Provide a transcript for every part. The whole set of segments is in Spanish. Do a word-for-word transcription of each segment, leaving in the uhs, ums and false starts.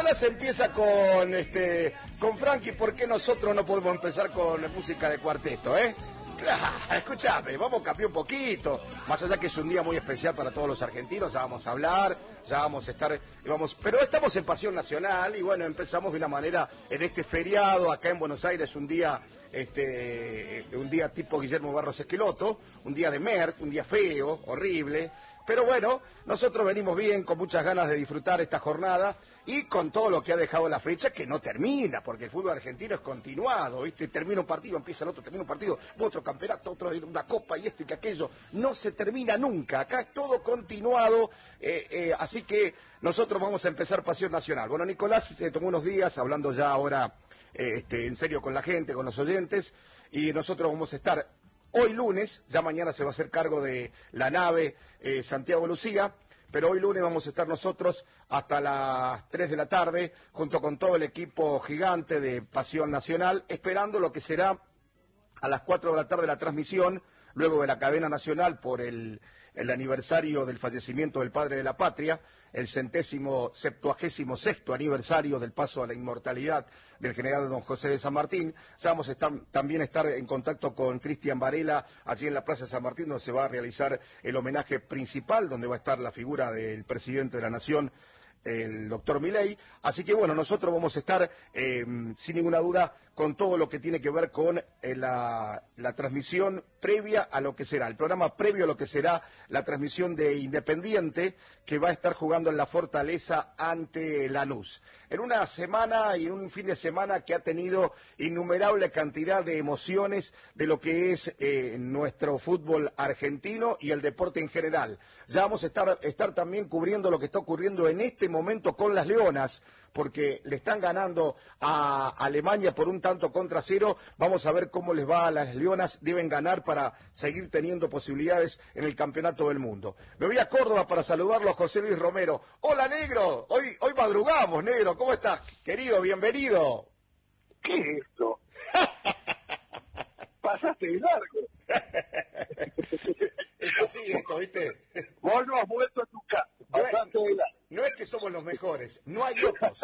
Nicolás empieza con este con Frankie, ¿por qué nosotros no podemos empezar con música de cuarteto, eh? Claro, escuchame, vamos a cambiar un poquito. Más allá que es un día muy especial para todos los argentinos, ya vamos a hablar, ya vamos a estar, vamos, pero estamos en Pasión Nacional y bueno, empezamos de una manera en este feriado acá en Buenos Aires, un día, este, un día tipo Guillermo Barros Esqueloto, un día de Merck, un día feo, horrible. Pero bueno, nosotros venimos bien, con muchas ganas de disfrutar esta jornada y con todo lo que ha dejado la fecha, que no termina, porque el fútbol argentino es continuado, ¿viste? Termina un partido, empieza el otro, termina un partido, otro campeonato, otro una copa y esto y que aquello. No se termina nunca, acá es todo continuado, eh, eh, así que nosotros vamos a empezar Pasión Nacional. Bueno, Nicolás se tomó unos días, hablando ya ahora eh, este, en serio con la gente, con los oyentes, y nosotros vamos a estar hoy lunes, ya mañana se va a hacer cargo de la nave eh, Santiago Lucía, pero hoy lunes vamos a estar nosotros hasta las tres de la tarde, junto con todo el equipo gigante de Pasión Nacional, esperando lo que será a las cuatro de la tarde la transmisión, luego de la cadena nacional por el, el aniversario del fallecimiento del padre de la patria, el centésimo septuagésimo sexto aniversario del paso a la inmortalidad del general don José de San Martín. Ya vamos a estar, también estar en contacto con Cristian Varela, allí en la Plaza de San Martín, donde se va a realizar el homenaje principal, donde va a estar la figura del presidente de la Nación, el doctor Milei. Así que bueno, nosotros vamos a estar eh, sin ninguna duda con todo lo que tiene que ver con eh, la, la transmisión previa a lo que será, el programa previo a lo que será la transmisión de Independiente, que va a estar jugando en la Fortaleza ante Lanús. En una semana y en un fin de semana que ha tenido innumerable cantidad de emociones de lo que es eh, nuestro fútbol argentino y el deporte en general. Ya vamos a estar, estar también cubriendo lo que está ocurriendo en este momento con las Leonas, porque le están ganando a Alemania por un tanto contra cero. Vamos a ver cómo les va a las Leonas. Deben ganar para seguir teniendo posibilidades en el Campeonato del Mundo. Me voy a Córdoba para saludarlo a José Luis Romero. Hola, negro. Hoy, hoy madrugamos, negro. ¿Cómo estás, querido? Bienvenido. ¿Qué es esto? Pasaste de largo. Es así esto, ¿viste? Vos no has vuelto a tu casa. Pasaste de largo. No es que somos los mejores, no hay otros.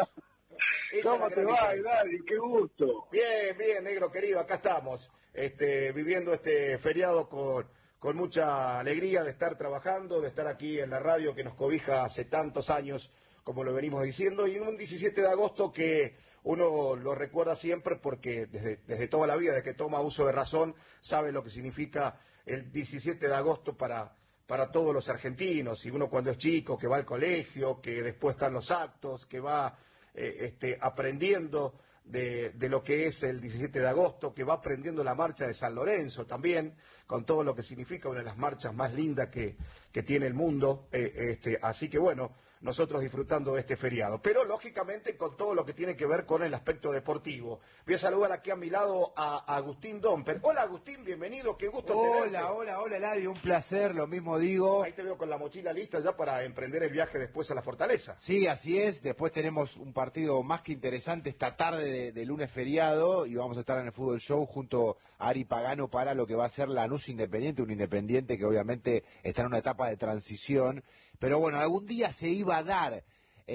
Esa ¿Cómo es la te gran va, diferencia. Daddy? Qué gusto. Bien, bien, negro querido, acá estamos, este, viviendo este feriado con, con mucha alegría de estar trabajando, de estar aquí en la radio que nos cobija hace tantos años, como lo venimos diciendo, y en un diecisiete de agosto que uno lo recuerda siempre porque desde, desde toda la vida, desde que toma uso de razón, sabe lo que significa el diecisiete de agosto para... para todos los argentinos, y uno cuando es chico, que va al colegio, que después están los actos, que va eh, este, aprendiendo de, de lo que es el diecisiete de agosto, que va aprendiendo la marcha de San Lorenzo también, con todo lo que significa una de las marchas más lindas que, que tiene el mundo, eh, este, así que bueno, nosotros disfrutando de este feriado, pero lógicamente con todo lo que tiene que ver con el aspecto deportivo. Voy a saludar aquí a mi lado a, a Agustín Domper. Hola Agustín, bienvenido, qué gusto tenerte. Hola, hola, hola Eladio, un placer, lo mismo digo. Ahí te veo con la mochila lista ya para emprender el viaje después a la Fortaleza. Sí, así es, después tenemos un partido más que interesante esta tarde de, de lunes feriado y vamos a estar en el Fútbol Show junto a Ari Pagano para lo que va a ser Lanús Independiente, un Independiente que obviamente está en una etapa de transición, pero bueno, algún día se iba a dar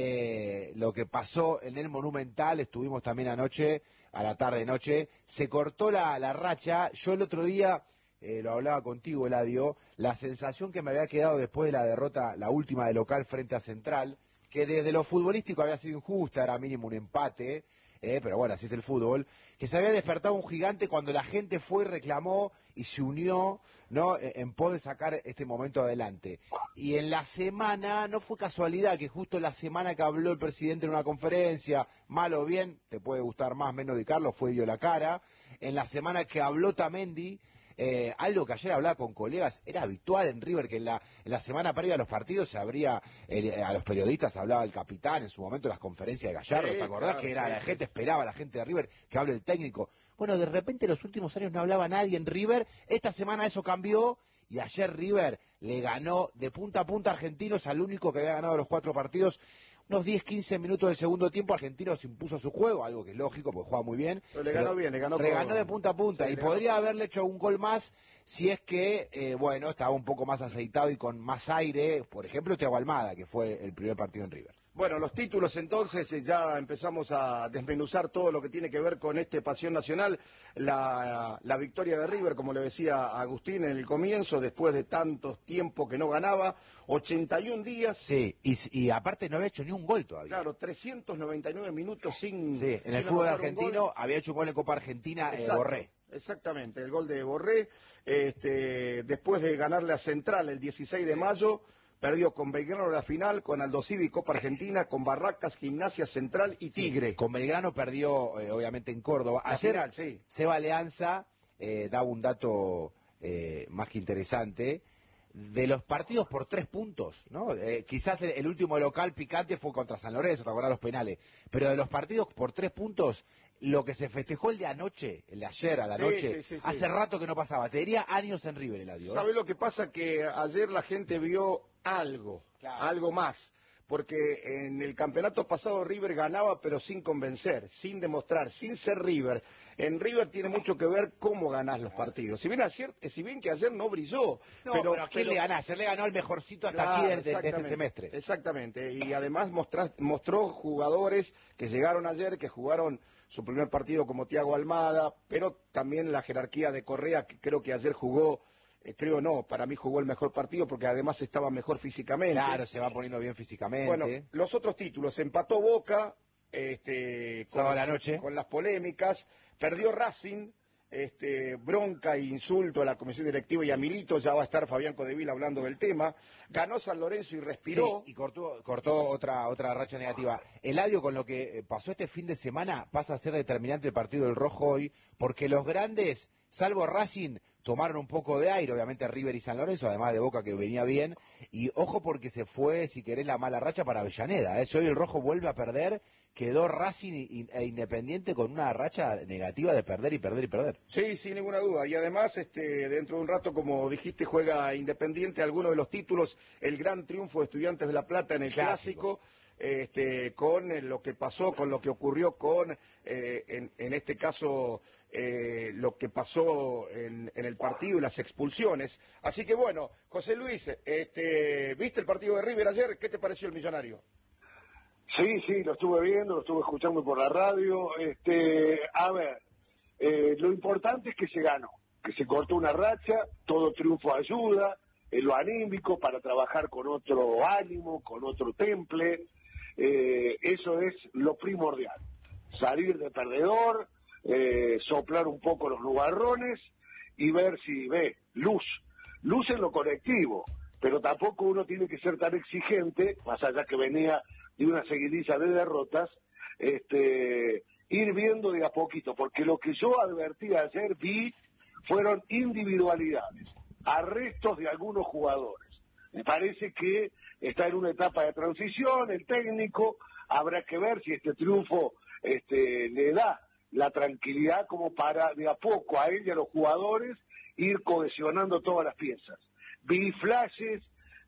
eh, lo que pasó en el Monumental. Estuvimos también anoche, a la tarde-noche, se cortó la, la racha. Yo el otro día, eh, lo hablaba contigo, Eladio, la sensación que me había quedado después de la derrota, la última de local frente a Central, que desde lo futbolístico había sido injusta, era mínimo un empate, eh, pero bueno, así es el fútbol, que se había despertado un gigante cuando la gente fue y reclamó y se unió, ¿no?, en pos de sacar este momento adelante. Y en la semana, no fue casualidad que justo la semana que habló el presidente en una conferencia, mal o bien, te puede gustar más, menos de Carlos, fue dio la cara, en la semana que habló Tamendi, Eh, algo que ayer hablaba con colegas, era habitual en River que en la, en la semana previa a los partidos se abría, eh, a los periodistas hablaba el capitán, en su momento las conferencias de Gallardo, sí, ¿te acordás? Claro, que era sí, la sí. gente esperaba, la gente de River, que hable el técnico. Bueno, de repente en los últimos años no hablaba nadie en River, esta semana eso cambió, y ayer River le ganó de punta a punta a Argentinos, al único que había ganado los cuatro partidos. Unos diez, quince minutos del segundo tiempo, Argentinos impuso su juego, algo que es lógico, porque juega muy bien. Pero le ganó bien, le ganó Reganó con- de punta a punta, sí, y le ganó. podría haberle hecho un gol más si es que, eh, bueno, estaba un poco más aceitado y con más aire, por ejemplo, Thiago Almada, que fue el primer partido en River. Bueno, los títulos entonces, eh, ya empezamos a desmenuzar todo lo que tiene que ver con este Pasión Nacional. La, la victoria de River, como le decía Agustín en el comienzo, después de tantos tiempo que no ganaba, ochenta y un días. Sí, y, y aparte no había hecho ni un gol todavía. Claro, trescientos noventa y nueve minutos sin... Sí, en sin el fútbol anotar un argentino gol. había hecho un gol en Copa Argentina, eh, Exacto, Borré. Exactamente, el gol de Borré. Este, después de ganarle a Central el dieciséis de mayo, perdió con Belgrano la final, con Aldo Civi Copa Argentina, con Barracas, Gimnasia Central y Tigre. Sí, con Belgrano perdió, eh, obviamente, en Córdoba. La Ayer, final, sí. Seba Alianza eh, daba un dato eh, más que interesante. De los partidos por tres puntos, ¿no? Eh, quizás el, el último local picante fue contra San Lorenzo, te acordás los penales. Pero de los partidos por tres puntos, lo que se festejó el de anoche, el de ayer a la Sí, noche, sí, sí, sí. hace rato que no pasaba. Te diría años en River, Eladio. ¿eh? ¿Sabe lo que pasa? Que ayer la gente vio algo, Claro. algo más. Porque en el campeonato pasado River ganaba, pero sin convencer, sin demostrar, sin ser River. En River tiene mucho que ver cómo ganás los partidos. Si bien, ayer, si bien que ayer no brilló, No, pero, pero, ¿a quién pero- le ganás? Ayer le ganó al mejorcito hasta Claro, aquí de, de- de este exactamente, semestre. Exactamente, y además mostrás- mostró jugadores que llegaron ayer, que jugaron su primer partido como Thiago Almada, pero también la jerarquía de Correa, que creo que ayer jugó, eh, creo no, para mí jugó el mejor partido porque además estaba mejor físicamente. Claro, se va poniendo bien físicamente. Bueno, los otros títulos, empató Boca, este, Sábado a la noche. con las polémicas, perdió Racing, este, bronca e insulto a la comisión directiva y a Milito, ya va a estar Fabián Codevil hablando del tema, ganó San Lorenzo y respiró. Sí, y cortó, cortó otra otra racha negativa. Eladio, con lo que eh, pasó este fin de semana, pasa a ser determinante el partido del Rojo hoy, porque los grandes, salvo Racing, tomaron un poco de aire, obviamente River y San Lorenzo, además de Boca que venía bien, y ojo porque se fue, si querés, la mala racha para Avellaneda. ¿eh? Si hoy el Rojo vuelve a perder, quedó Racing y- e Independiente con una racha negativa de perder y perder y perder. Sí, sin ninguna duda. Y además, este, dentro de un rato, como dijiste, juega Independiente algunos de los títulos, el gran triunfo de Estudiantes de La Plata en el Clásico. Clásico, este, con eh, lo que pasó, con lo que ocurrió con, eh, en, en este caso, eh, lo que pasó en, en el partido y las expulsiones. Así que bueno, José Luis, este, ¿viste el partido de River ayer? ¿Qué te pareció el Millonario? Sí, sí, lo estuve viendo, lo estuve escuchando por la radio. Este, a ver, eh, lo importante es que se ganó, que se cortó una racha, todo triunfo ayuda, en lo anímico para trabajar con otro ánimo, con otro temple. Eh, eso es lo primordial. Salir de perdedor, eh, soplar un poco los nubarrones y ver si ve luz. Luz en lo colectivo, pero tampoco uno tiene que ser tan exigente, más allá que venía de una seguidilla de derrotas, este, ir viendo de a poquito, porque lo que yo advertí ayer, vi, fueron individualidades, arrestos de algunos jugadores. Me parece que está en una etapa de transición, el técnico, habrá que ver si este triunfo este, le da la tranquilidad como para de a poco a él y a los jugadores ir cohesionando todas las piezas. Vi flashes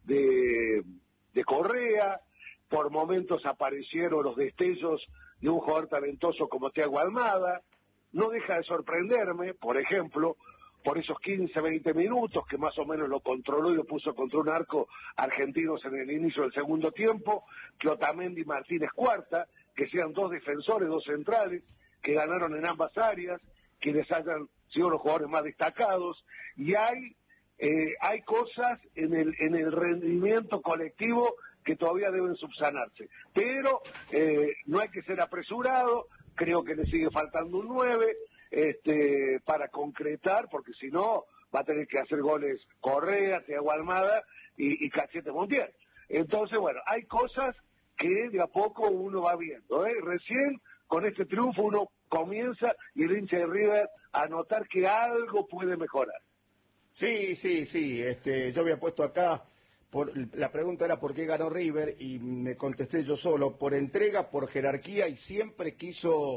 de, de Correa, por momentos aparecieron los destellos de un jugador talentoso como Thiago Almada. No deja de sorprenderme, por ejemplo, por esos quince, veinte minutos que más o menos lo controló y lo puso contra un arco argentinos en el inicio del segundo tiempo, que Otamendi y Martínez Cuarta, que sean dos defensores, dos centrales, que ganaron en ambas áreas, quienes hayan sido los jugadores más destacados, y hay eh, hay cosas en el en el rendimiento colectivo que todavía deben subsanarse, pero eh, no hay que ser apresurado, creo que le sigue faltando un nueve este, para concretar, porque si no va a tener que hacer goles Correa, Thiago Almada y, y Cachete Montiel. Entonces, bueno, hay cosas que de a poco uno va viendo, ¿eh? Recién con este triunfo uno comienza y el hincha de River a notar que algo puede mejorar. Sí, sí, sí. Este, yo había puesto acá, por, la pregunta era por qué ganó River y me contesté yo solo, por entrega, por jerarquía y siempre quiso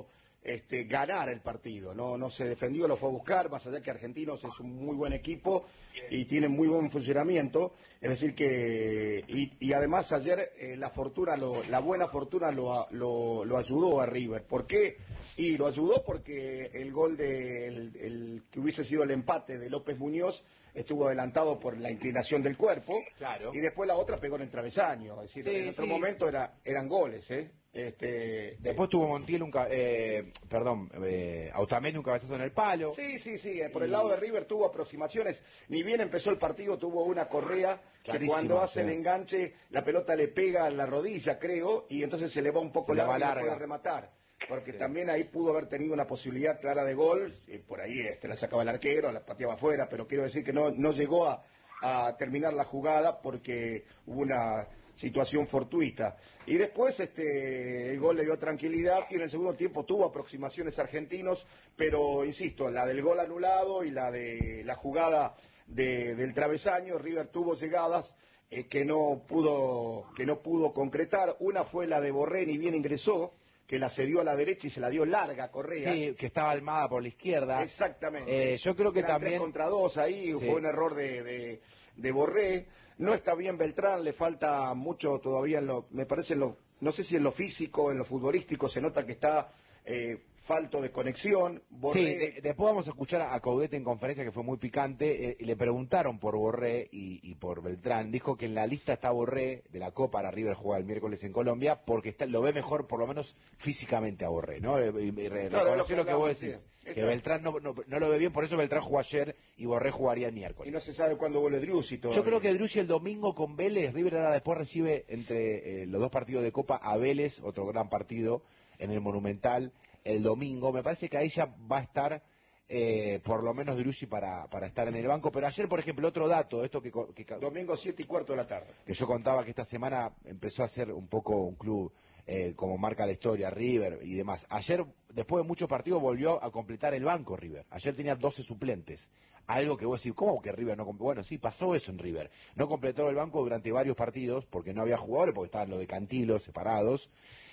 este, ganar el partido, no no se defendió, lo fue a buscar, más allá que Argentinos es un muy buen equipo y tiene muy buen funcionamiento, es decir que, y, y además ayer eh, la fortuna, lo, la buena fortuna lo, lo, lo ayudó a River. ¿Por qué? Y lo ayudó porque el gol de, el, el, que hubiese sido el empate de López Muñoz estuvo adelantado por la inclinación del cuerpo, claro. Y después la otra pegó en el travesaño, es decir, sí, en otro sí. momento era, eran goles, ¿eh? Este, Después tuvo Montiel un, ca- eh, perdón, eh, Otamendi un cabezazo en el palo. Sí, sí, sí, por y... el lado de River tuvo aproximaciones, ni bien empezó el partido tuvo una correa que cuando hace sí. el enganche la pelota le pega en la rodilla, creo, y entonces se le va un poco larga y no puede rematar, porque sí. También ahí pudo haber tenido una posibilidad clara de gol, y por ahí este, la sacaba el arquero, la pateaba afuera, pero quiero decir que no, no llegó a, a terminar la jugada porque hubo una situación fortuita. Y después este el gol le dio tranquilidad y en el segundo tiempo tuvo aproximaciones Argentinos, pero insisto, la del gol anulado y la de la jugada de, del travesaño, River tuvo llegadas eh, que no pudo que no pudo concretar. Una fue la de Borré, ni bien ingresó, que la cedió a la derecha y se la dio larga Correa. Sí, que estaba Almada por la izquierda. Exactamente. Eh, yo creo que Eran también... tres contra dos ahí, sí. Fue un error de, de, de Borré. No está bien Beltrán, le falta mucho todavía, en lo, me parece, en lo, no sé si en lo físico, en lo futbolístico, se nota que está eh, falto de conexión. Borré... Sí, de, después vamos a escuchar a Caudete en conferencia, que fue muy picante, eh, y le preguntaron por Borré y, y por Beltrán. Dijo que en la lista está Borré de la Copa, para River juega el miércoles en Colombia, porque está, lo ve mejor, por lo menos físicamente, a Borré, ¿no? Y, y, y claro, lo que, lo que vos decís, sí. Que Está. Beltrán no, no, no lo ve bien, por eso Beltrán jugó ayer y Borré jugaría el miércoles. Y no se sabe cuándo vuelve Driussi todavía. Yo creo que Driussi el domingo con Vélez, River ahora después recibe entre eh, los dos partidos de Copa a Vélez, otro gran partido en el Monumental, el domingo. Me parece que ahí ya va a estar eh, por lo menos Driussi para, para estar en el banco. Pero ayer, por ejemplo, otro dato, esto que, que... Domingo siete y cuarto de la tarde. Que yo contaba que esta semana empezó a ser un poco un club... Eh, como marca la historia, River y demás. Ayer, después de muchos partidos, volvió a completar el banco River. Ayer tenía doce suplentes. Algo que vos decís, ¿cómo que River no completó? Bueno, sí, pasó eso en River. No completó el banco durante varios partidos porque no había jugadores, porque estaban los de Cantilo separados.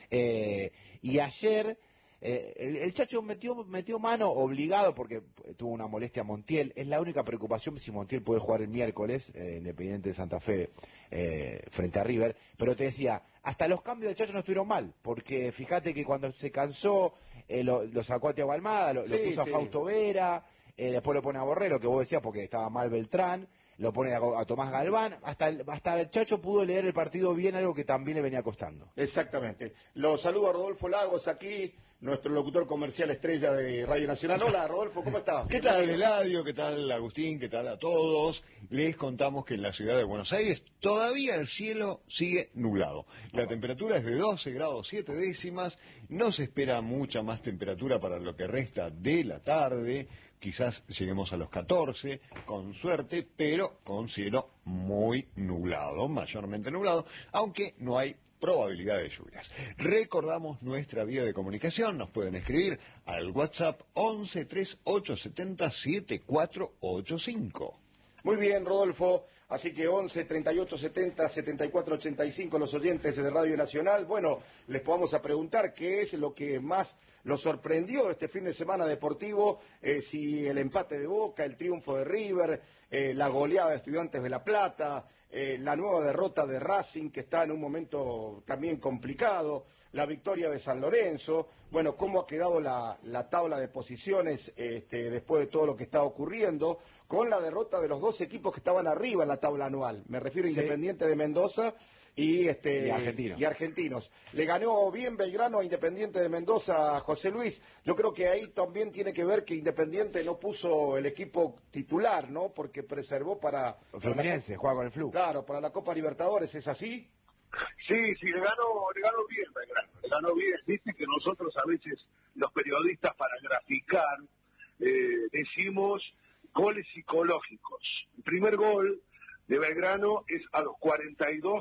Eh, y ayer... Eh, el, el Chacho metió, metió mano obligado porque tuvo una molestia a Montiel. Es la única preocupación si Montiel puede jugar el miércoles, eh, Independiente de Santa Fe, eh, frente a River. Pero te decía, hasta los cambios del Chacho no estuvieron mal, porque fíjate que cuando se cansó, eh, lo, lo sacó a Thiago Almada, lo, sí, lo puso sí. a Fausto Vera, eh, después lo pone a Borré, lo que vos decías, porque estaba mal Beltrán, lo pone a, a Tomás Galván, hasta el, hasta el Chacho pudo leer el partido bien, algo que también le venía costando. Exactamente. Lo saludo a Rodolfo Lagos aquí, nuestro locutor comercial estrella de Radio Nacional. Hola, Rodolfo, ¿cómo estás? ¿Qué tal, Eladio? ¿Qué tal, Agustín? ¿Qué tal a todos? Les contamos que en la ciudad de Buenos Aires todavía el cielo sigue nublado. La temperatura es de doce grados siete décimas, no se espera mucha más temperatura para lo que resta de la tarde, quizás lleguemos a los catorce, con suerte, pero con cielo muy nublado, mayormente nublado, aunque no hay probabilidad de lluvias. Recordamos nuestra vía de comunicación, nos pueden escribir al WhatsApp once treinta y ocho setenta setenta y cuatro ochenta y cinco. Muy bien, Rodolfo, así que once treinta y ocho setenta setenta y cuatro ochenta y cinco los oyentes de Radio Nacional. Bueno, les vamos a preguntar qué es lo que más los sorprendió este fin de semana deportivo, eh, si el empate de Boca, el triunfo de River, eh, la goleada de Estudiantes de La Plata, Eh, la nueva derrota de Racing, que está en un momento también complicado, la victoria de San Lorenzo. Bueno, cómo ha quedado la, la tabla de posiciones este, después de todo lo que está ocurriendo, con la derrota de los dos equipos que estaban arriba en la tabla anual. Me refiero a Independiente sí. de Mendoza y, este, y, argentinos. y argentinos. Le ganó bien Belgrano a Independiente de Mendoza, José Luis. Yo creo que ahí también tiene que ver que Independiente no puso el equipo titular, ¿no? Porque preservó para... Fluminense, juega con el Flu. Claro, para la Copa Libertadores, ¿es así? Sí, sí, le ganó, le ganó bien Belgrano, le ganó bien. Viste que nosotros a veces, los periodistas, para graficar, eh, decimos goles psicológicos. El primer gol de Belgrano es a los cuarenta y dos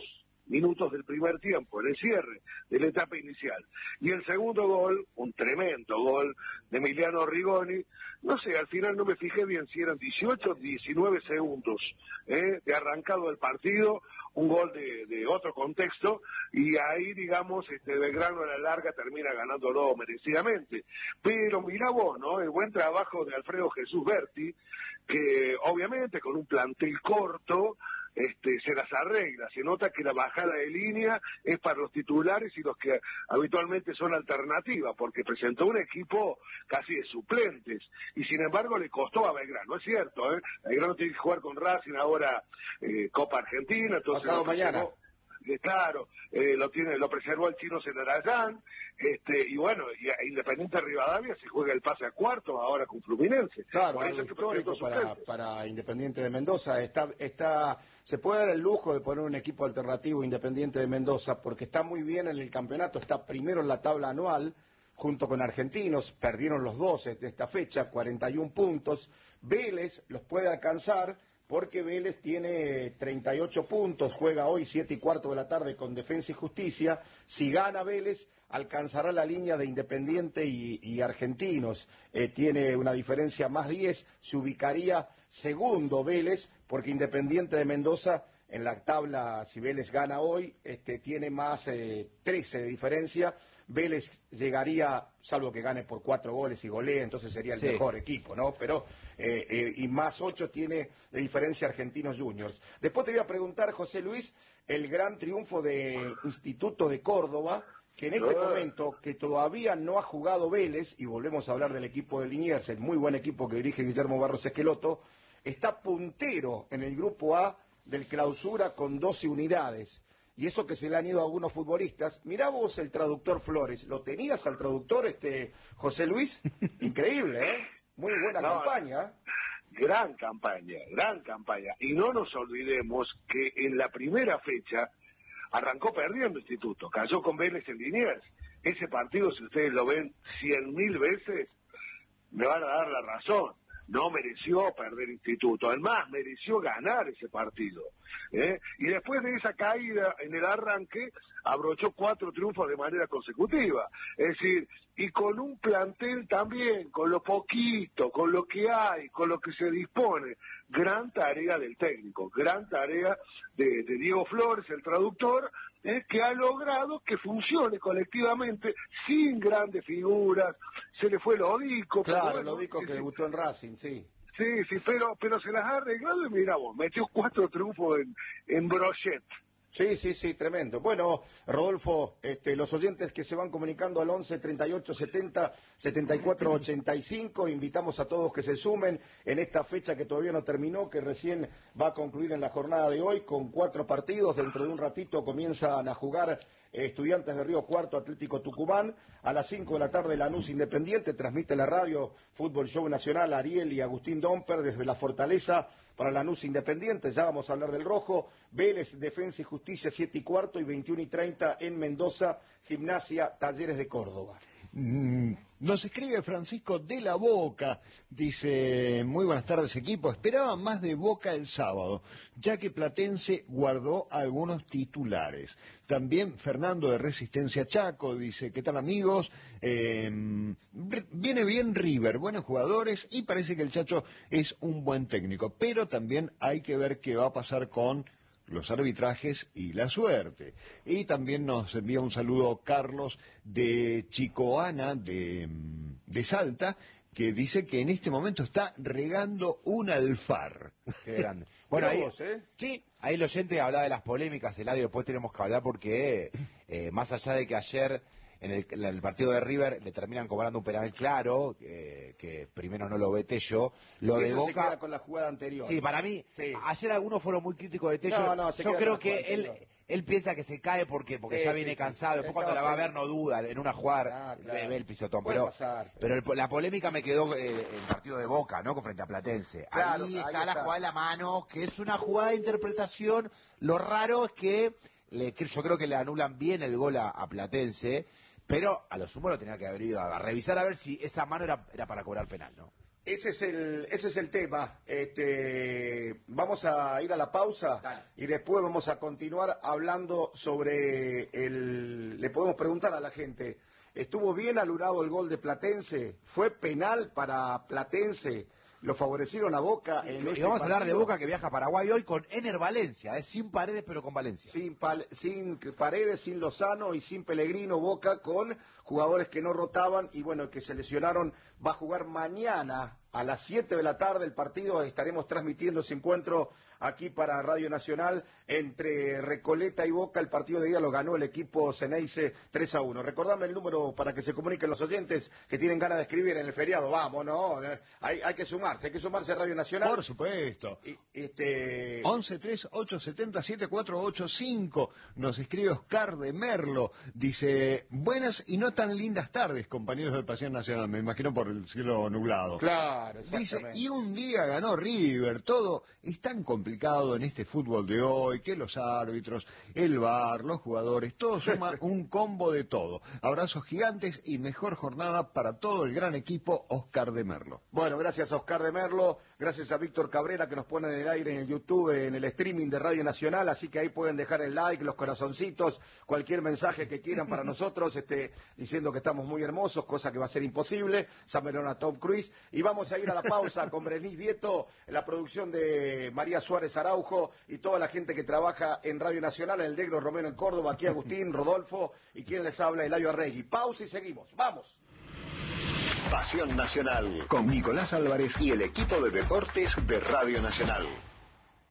minutos del primer tiempo, en el cierre de la etapa inicial. Y el segundo gol, un tremendo gol de Emiliano Rigoni, no sé, al final no me fijé bien si eran dieciocho o diecinueve segundos ¿eh? de arrancado el partido, un gol de, de otro contexto, y ahí, digamos, este Belgrano a la larga termina ganándolo merecidamente. Pero mirá vos, ¿no? El buen trabajo de Alfredo Jesús Berti, que obviamente con un plantel corto, Este, se las arregla, se nota que la bajada de línea es para los titulares y los que habitualmente son alternativas, porque presentó un equipo casi de suplentes, y sin embargo le costó a Belgrano, es cierto, ¿eh? Belgrano tiene que jugar con Racing ahora eh, Copa Argentina, entonces pasado mañana. Eh, claro, eh, lo tiene, lo preservó el chino Celarayán, este, y bueno, y a Independiente Rivadavia se juega el pase a cuartos ahora con Fluminense. Claro, Por algo eso es que histórico presentó para, suplentes. para Independiente de Mendoza. Está, está, se puede dar el lujo de poner un equipo alternativo Independiente de Mendoza porque está muy bien en el campeonato, está primero en la tabla anual junto con Argentinos, perdieron los dos de esta fecha, cuarenta y un puntos. Vélez los puede alcanzar porque Vélez tiene treinta y ocho puntos, juega hoy siete y cuarto de la tarde con Defensa y Justicia. Si gana Vélez, alcanzará la línea de Independiente y, y Argentinos. Eh, tiene una diferencia más diez, se ubicaría segundo Vélez, porque Independiente de Mendoza, en la tabla, si Vélez gana hoy, este, tiene más eh, trece de diferencia. Vélez llegaría, salvo que gane por cuatro goles y golee, entonces sería el sí. mejor equipo, ¿no? Pero, eh, eh, y más ocho tiene de diferencia Argentinos Juniors. Después te voy a preguntar, José Luis, el gran triunfo de Instituto de Córdoba, que en este momento, que todavía no ha jugado Vélez, y volvemos a hablar del equipo de Liniers, el muy buen equipo que dirige Guillermo Barros Esqueloto, está puntero en el grupo A del Clausura con doce unidades. Y eso que se le han ido a algunos futbolistas. Mirá vos el traductor Flores. ¿Lo tenías al traductor, este José Luis? Increíble, ¿eh? Muy buena No, campaña. Gran campaña, gran campaña. Y no nos olvidemos que en la primera fecha arrancó perdiendo Instituto, cayó con Vélez en Liniers. Ese partido, si ustedes lo ven cien mil veces, me van a dar la razón. No mereció perder Instituto, además mereció ganar ese partido. ¿eh? Y después de esa caída en el arranque, abrochó cuatro triunfos de manera consecutiva. Es decir, y con un plantel también, con lo poquito, con lo que hay, con lo que se dispone. Gran tarea del técnico, gran tarea de, de Diego Flores, el traductor, ¿eh? que ha logrado que funcione colectivamente, sin grandes figuras. Se le fue Lodico. Claro, bueno, Lodico que debutó en Racing, sí. Sí, sí, pero, pero se las ha arreglado y mira vos, metió cuatro triunfos en, en Brochet. Sí, sí, sí, tremendo. Bueno, Rodolfo, este, los oyentes que se van comunicando al once, treinta y ocho, setenta, setenta y cuatro, ochenta y cinco, invitamos a todos que se sumen en esta fecha que todavía no terminó, que recién va a concluir en la jornada de hoy con cuatro partidos. Dentro de un ratito comienzan a jugar eh, Estudiantes de Río Cuarto, Atlético Tucumán. A las cinco de la tarde Lanús Independiente, transmite la radio Fútbol Show Nacional, Ariel y Agustín Domper desde la Fortaleza para Lanús Independiente. Ya vamos a hablar del rojo. Vélez, Defensa y Justicia, siete y cuarto y veintiuno y treinta en Mendoza, Gimnasia, Talleres de Córdoba. Mm, nos escribe Francisco de la Boca, dice, muy buenas tardes equipo, esperaba más de Boca el sábado, ya que Platense guardó algunos titulares. También Fernando de Resistencia Chaco dice, ¿qué tal amigos? Eh, viene bien River, buenos jugadores y parece que el Chacho es un buen técnico, pero también hay que ver qué va a pasar con los arbitrajes y la suerte. Y también nos envía un saludo Carlos de Chicoana, de, de Salta, que dice que en este momento está regando un alfar. Qué grande. Bueno, ahí, vos, ¿eh? sí, ahí el oyente hablaba de las polémicas, Eladio, después tenemos que hablar porque, eh, más allá de que ayer en el, en el partido de River le terminan cobrando un penal claro, eh, que primero no lo ve Tello, lo de Eso Boca... se queda con la jugada anterior. Sí, para mí, Sí. ayer algunos fueron muy críticos de Tello. No, no, se Yo queda creo con la que jugada él, anterior. él piensa que se cae porque, porque Sí, ya sí, viene sí. cansado. Después cuando la Estaba va a ver no duda, en una jugada Ah, ve, claro. ve el pisotón. Puede Pero, pasar, pero el- la polémica me quedó eh, el partido de Boca, ¿no? Con frente a Platense. Claro, ahí ahí está la está. jugada de la mano, que es una jugada de interpretación. Lo raro es que le, que yo creo que le anulan bien el gol a, a Platense, pero a lo sumo lo tenía que haber ido a, a revisar a ver si esa mano era, era para cobrar penal, ¿no? Ese es el, ese es el tema. Este, vamos a ir a la pausa. Dale. Y después vamos a continuar hablando sobre el... Le podemos preguntar a la gente, ¿estuvo bien anulado el gol de Platense? ¿Fue penal para Platense? ¿Lo favorecieron a Boca en y este vamos a hablar partido? de Boca que viaja a Paraguay hoy con Ener Valencia, ¿eh? Sin Paredes pero con Valencia. Sin, pal, sin Paredes, sin Lozano y sin Pellegrino, Boca con jugadores que no rotaban y bueno, que se lesionaron. Va a jugar mañana a las siete de la tarde el partido. Estaremos transmitiendo ese encuentro aquí para Radio Nacional entre Recoleta y Boca. El partido de día lo ganó el equipo Ceneice tres a uno. Recordame el número para que se comuniquen los oyentes que tienen ganas de escribir en el feriado. Vamos, ¿no? Hay, hay que sumarse, hay que sumarse a Radio Nacional. Por supuesto. Y, este... once tres ocho siete siete cuatro ocho cinco. Nos escribe Oscar de Merlo. Dice, buenas y no tan lindas tardes, compañeros de Pasión Nacional. Me imagino por el cielo nublado. Claro, dice, y un día ganó River. Todo es tan complicado en este fútbol de hoy, que los árbitros, el V A R, los jugadores, todo suma un combo de todo. Abrazos gigantes y mejor jornada para todo el gran equipo Oscar de Merlo. Bueno, gracias a Oscar de Merlo, gracias a Víctor Cabrera que nos pone en el aire en el YouTube, en el streaming de Radio Nacional, así que ahí pueden dejar el like, los corazoncitos, cualquier mensaje que quieran para nosotros, este, diciendo que estamos muy hermosos, cosa que va a ser imposible. Samerón a Tom Cruise. Y vamos a ir a la pausa con Berenice Vieto, la producción de María Suárez Araujo y toda la gente que trabaja en Radio Nacional, en el Negro Romero en Córdoba, aquí Agustín, Rodolfo y quien les habla, Eladio Arregui. Pausa y seguimos. ¡Vamos! Pasión Nacional con Nicolás Álvarez y el equipo de deportes de Radio Nacional.